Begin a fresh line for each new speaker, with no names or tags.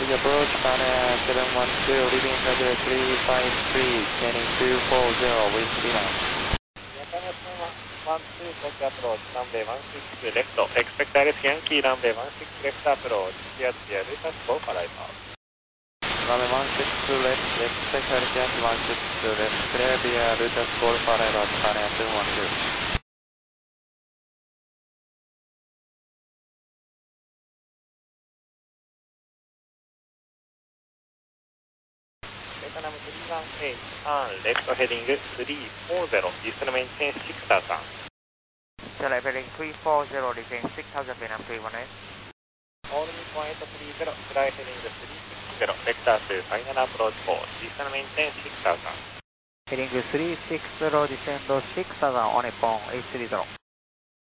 Big approach, China 712, leaving runway 353, descending 240, wind 39.
China 712, copy approach, runway 16 left, expect Alice Yankee, runway 16 left approach, clear, return go for arrival.
Runway 16 left, expect Alice Yankee 16 left, clear via return go for arrival, China 712.
Vietnam 318, turn left heading 340, descend maintain 6000.
Left heading 340, descend 6000, Vietnam 318.
All point 30, fly heading 360, vector to final approach 4, descend maintain 6000.
Heading 360, descend 6000 on Nippon 830.